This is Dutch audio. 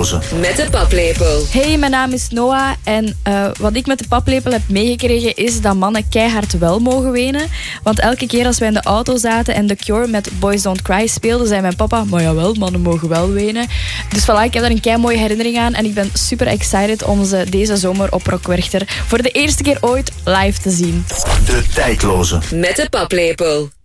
tijdloze. Met de paplepel. Hey, mijn naam is Noah en wat ik met de paplepel heb meegekregen is dat mannen keihard wel mogen wenen. Want elke keer als wij in de auto zaten en The Cure met Boys Don't Cry speelden, zei mijn papa, maar jawel, mannen mogen wel wenen. Dus voilà, ik heb daar een kei mooie herinnering aan en ik ben super excited om ze deze zomer op Rock Werchter voor de eerste keer ooit live te zien. De tijdloze. Met de paplepel.